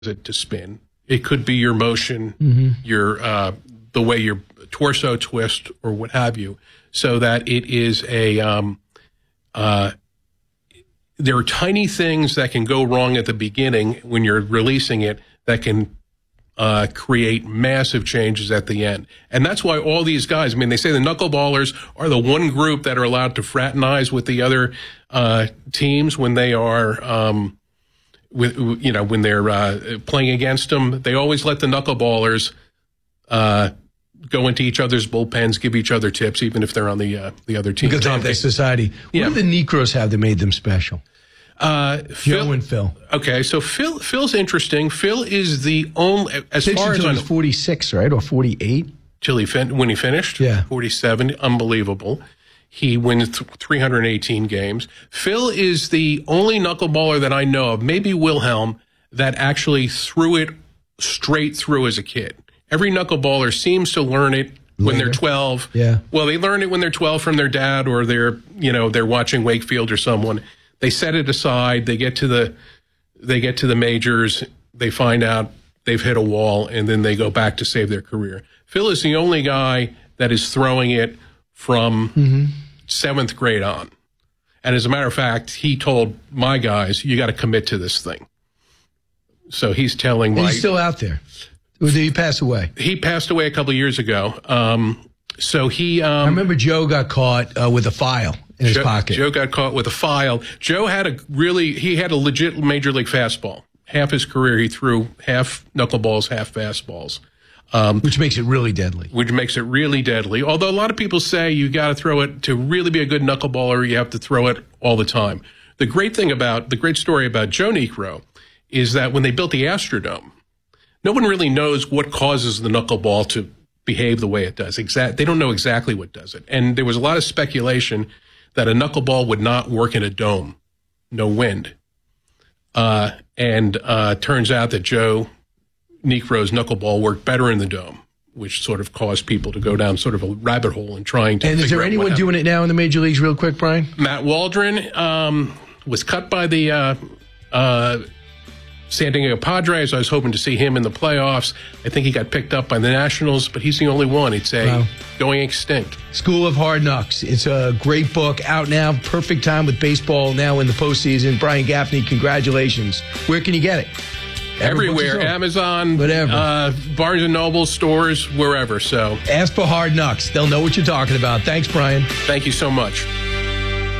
it to spin. It could be your motion, your the way your torso twists or what have you, so that it is a there are tiny things that can go wrong at the beginning when you're releasing it that can create massive changes at the end. And that's why all these guys, I mean, they say the knuckleballers are the one group that are allowed to fraternize with the other teams when they are when they're playing against them. They always let the knuckleballers go into each other's bullpens, give each other tips, even if they're on the other team. Because of their society. What do the Necros have that made them special? Joe and Phil. Okay, so Phil's interesting. Phil is the only, as far as I know, 46, right, or 48? When he finished, 47, unbelievable. He wins 318 games. Phil is the only knuckleballer that I know of, maybe Wilhelm, that actually threw it straight through as a kid. Every knuckleballer seems to learn it when they're 12. Yeah. Well, they learn it when they're 12 from their dad, or they're watching Wakefield or someone. They set it aside. They get to the majors. They find out they've hit a wall, and then they go back to save their career. Phil is the only guy that is throwing it from seventh grade on. And as a matter of fact, he told my guys, "You got to commit to this thing." So he's telling he's still out there. Or did he pass away? He passed away a couple of years ago. So he. I remember Joe got caught with a file in his pocket. Joe got caught with a file. Joe had a legit major league fastball. Half his career, he threw half knuckleballs, half fastballs. Which makes it really deadly. Although a lot of people say you got to throw it to really be a good knuckleballer. You have to throw it all the time. The great story about Joe Niekro is that when they built the Astrodome, no one really knows what causes the knuckleball to behave the way it does. They don't know exactly what does it. And there was a lot of speculation that a knuckleball would not work in a dome, no wind. And turns out that Joe Niekro's knuckleball worked better in the dome, which sort of caused people to go down sort of a rabbit hole in trying to. And is there anyone doing it now in the major leagues, real quick, Brian? Matt Waldron was cut by the San Diego Padres. I was hoping to see him in the playoffs. I think he got picked up by the Nationals, but he's the only one. It's going extinct. School of Hard Knocks. It's a great book out now. Perfect time with baseball now in the postseason. Brian Gaffney, congratulations. Where can you get it? Everywhere. Amazon, whatever. Barnes & Noble, stores, wherever. So ask for Hard Knocks. They'll know what you're talking about. Thanks, Brian. Thank you so much.